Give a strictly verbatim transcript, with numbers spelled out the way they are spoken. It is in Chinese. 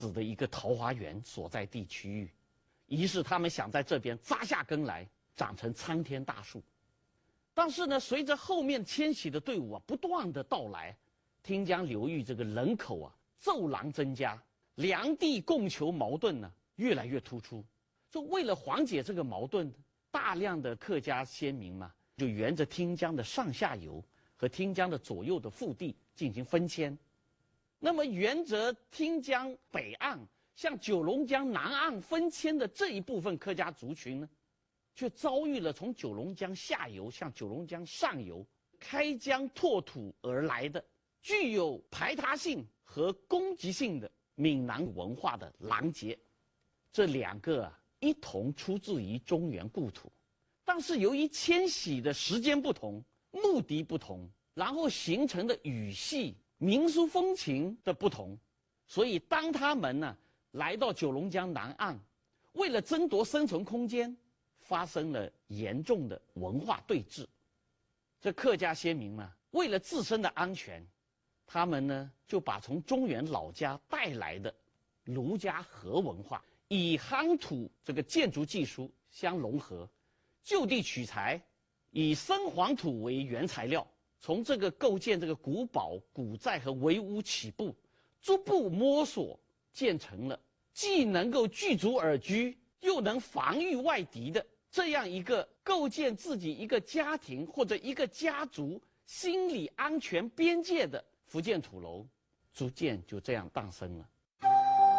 子的一个桃花源所在地区域，于是他们想在这边扎下根来，长成参天大树。但是呢，随着后面迁徙的队伍啊不断的到来，汀江流域这个人口啊骤然增加，梁地供求矛盾呢越来越突出。就为了缓解这个矛盾，大量的客家先民嘛，就沿着汀江的上下游和汀江的左右的腹地进行分迁。那么沿着汀江北岸向九龙江南岸分迁的这一部分客家族群呢，却遭遇了从九龙江下游向九龙江上游开疆拓土而来的具有排他性和攻击性的闽南文化的拦截。这两个啊一同出自于中原故土，但是由于迁徙的时间不同、目的不同，然后形成的语系、民俗风情的不同，所以当他们呢来到九龙江南岸，为了争夺生存空间，发生了严重的文化对峙。这客家先民呢，为了自身的安全，他们呢就把从中原老家带来的儒家和文化，以夯土这个建筑技术相融合，就地取材，以生黄土为原材料，从这个构建这个古堡、古寨和围屋起步，逐步摸索建成了既能够具足而居，又能防御外敌的这样一个构建自己一个家庭或者一个家族心理安全边界的福建土楼，逐渐就这样诞生了。